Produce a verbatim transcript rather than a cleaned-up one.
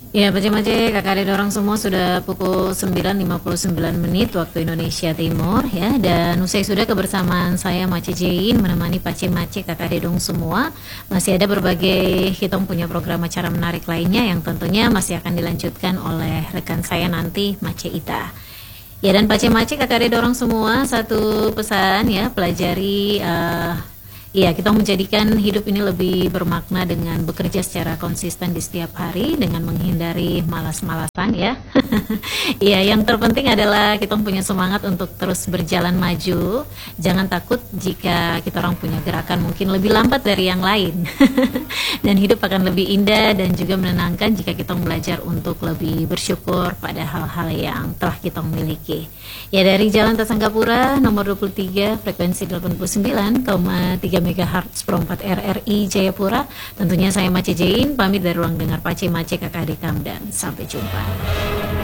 Ya, Pace-Mace, kakak adik dorong semua sudah pukul sembilan lewat lima puluh sembilan menit waktu Indonesia Timur ya. Dan usai sudah kebersamaan saya Mace Jain menemani Pace-Mace kakak adik dong semua. Masih ada berbagai hitong punya program acara menarik lainnya yang tentunya masih akan dilanjutkan oleh rekan saya nanti Mace Ita. Ya, dan Pace-Mace kakak adik dorong semua, satu pesan ya, pelajari uh, Iya, kita menjadikan hidup ini lebih bermakna dengan bekerja secara konsisten di setiap hari dengan menghindari malas-malasan ya. Iya, yang terpenting adalah kita punya semangat untuk terus berjalan maju. Jangan takut jika kita orang punya gerakan mungkin lebih lambat dari yang lain. Dan hidup akan lebih indah dan juga menenangkan jika kita belajar untuk lebih bersyukur pada hal-hal yang telah kita miliki. Ya, dari Jalan Tasanggapura nomor dua puluh tiga frekuensi delapan puluh sembilan koma tiga megahertz Pro empat R R I Jayapura. Tentunya saya Mace Jain pamit dari ruang dengar Pace-Mace kakak adik Kamdan. Sampai jumpa.